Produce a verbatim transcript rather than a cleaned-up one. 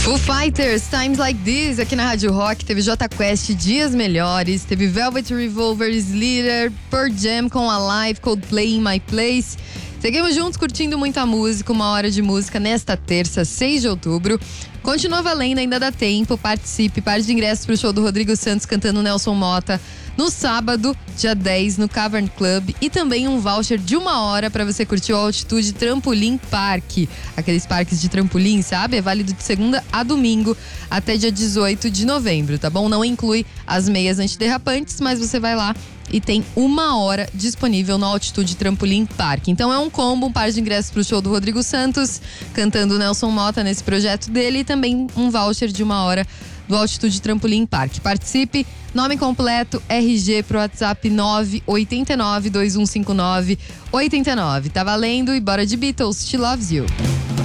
Foo Fighters, Times Like This, aqui na Rádio Rock. Teve Jota Quest, Dias Melhores. Teve Velvet Revolver, Slither, Pearl Jam com Alive, Coldplay in My Place. Seguimos juntos curtindo muita música, uma hora de música nesta terça, seis de outubro. Continua valendo, ainda dá tempo, participe, par de ingressos pro show do Rodrigo Santos cantando Nelson Motta no sábado, dia dez, no Cavern Club, e também um voucher de uma hora para você curtir o Altitude Trampolim Park. Aqueles parques de trampolim, sabe? É válido de segunda a domingo até dia dezoito de novembro, tá bom? Não inclui as meias antiderrapantes, mas você vai lá e tem uma hora disponível no Altitude Trampolim Park. Então é um combo, um par de ingressos pro show do Rodrigo Santos, cantando Nelson Motta nesse projeto dele, e também um voucher de uma hora do Altitude Trampolim Park. Participe, nome completo, R G pro WhatsApp nove oito nove, dois um cinco nove, oito nove. Tá valendo e bora de Beatles, She Loves You.